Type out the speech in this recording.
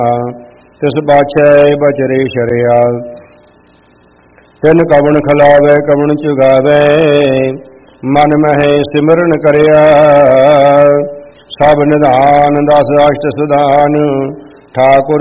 ਤਿਸ ਬਾਛੈ ਬਚਰੇ ਸ਼ਰਿਆ। ਤਿਨ ਕਵਣ ਖਲਾਵੈ ਕਵਣ ਚੁਗਾਵੈ, ਮਨ ਮਹਿ ਸਿਮਰਨ ਕਰਿਆ। ਸਭ ਨਿਧਾਨ ਦਸ ਅਸ਼ਟ ਸੁਧਾਨ, ਠਾਕੁਰ